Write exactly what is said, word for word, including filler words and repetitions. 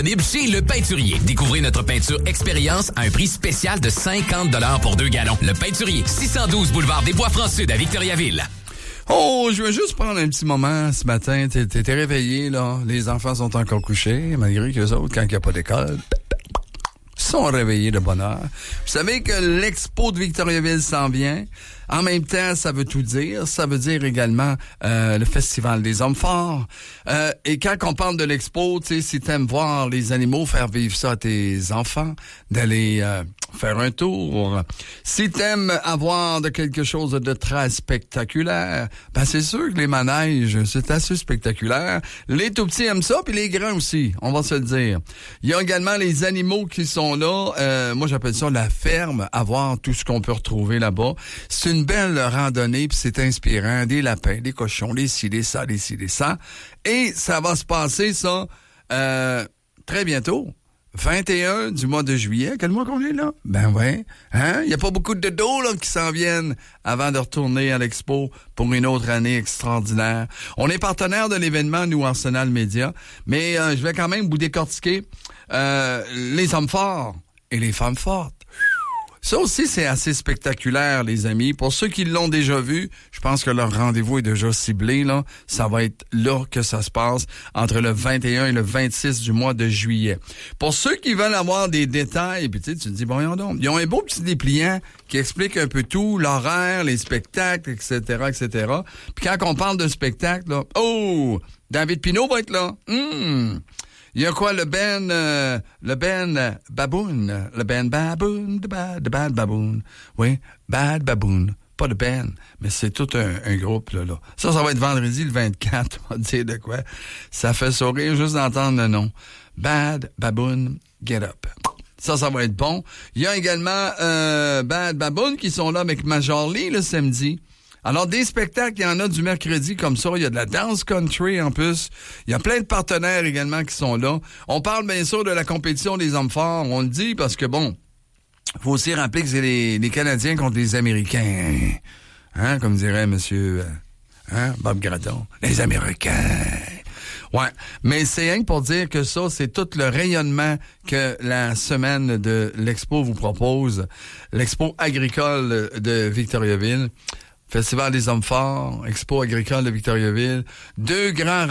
Chez Le Peinturier. Découvrez notre peinture expérience à un prix spécial de cinquante dollars pour deux gallons. Le Peinturier, six cent douze boulevard des Bois-Francs-Sud à Victoriaville. Oh, je veux juste prendre un petit moment ce matin. T'es, t'es réveillé, là. Les enfants sont encore couchés, malgré qu'eux autres, quand il n'y a pas d'école, sont réveillés de bonne heure. Vous savez que l'Expo de Victoriaville s'en vient. En même temps, ça veut tout dire. Ça veut dire également euh, le Festival des Hommes Forts. Euh, et quand on parle de l'Expo, tu sais, si t'aimes voir les animaux, faire vivre ça à tes enfants, d'aller euh, faire un tour. Si t'aimes avoir de quelque chose de très spectaculaire, ben c'est sûr que les manèges, c'est assez spectaculaire. Les tout-petits aiment ça, puis les grands aussi, on va se le dire. Il y a également les animaux qui sont là. Euh, moi, j'appelle ça la ferme, à voir tout ce qu'on peut retrouver là-bas. C'est une belle randonnée, puis c'est inspirant. Des lapins, des cochons, des ci, des ça, des ci, des ça. Et ça va se passer, ça, euh, très bientôt. vingt et un du mois de juillet. Quel mois qu'on est, là? Ben ouais. Hein? Il n'y a pas beaucoup de dos, là, qui s'en viennent avant de retourner à l'Expo pour une autre année extraordinaire. On est partenaire de l'événement, nous, Arsenal Média. Mais euh, je vais quand même vous décortiquer euh, les hommes forts et les femmes fortes. Ça aussi, c'est assez spectaculaire, les amis. Pour ceux qui l'ont déjà vu, je pense que leur rendez-vous est déjà ciblé, là. Ça va être là que ça se passe, entre le vingt et un et le vingt-six du mois de juillet. Pour ceux qui veulent avoir des détails, puis tu sais, tu te dis, bon, voyons donc, ils ont un beau petit dépliant qui explique un peu tout, l'horaire, les spectacles, et cetera, et cetera. Puis quand on parle de spectacle, là, oh, David Pinault va être là. Hum... Il y a quoi, le Ben, euh, le Ben Baboon, le Ben Baboon, the Bad, the Bad Baboon. Oui, Bad Baboon. Pas de Ben, mais c'est tout un, un groupe, là, là. Ça, ça va être vendredi, le vingt-quatre, on va dire de quoi. Ça fait sourire juste d'entendre le nom. Bad Baboon, Get Up. Ça, ça va être bon. Il y a également, euh, Bad Baboon qui sont là avec Major Lee le samedi. Alors, des spectacles, il y en a du mercredi comme ça. Il y a de la dance country en plus. Il y a plein de partenaires également qui sont là. On parle bien sûr de la compétition des hommes forts. On le dit parce que, bon, faut aussi rappeler que c'est les, les Canadiens contre les Américains. Hein, comme dirait monsieur hein, Bob Gratton. Les Américains. Ouais, mais c'est rien que pour dire que ça, c'est tout le rayonnement que la semaine de l'Expo vous propose. L'Expo agricole de Victoriaville. Festival des Hommes Forts, Expo agricole de Victoriaville, deux grands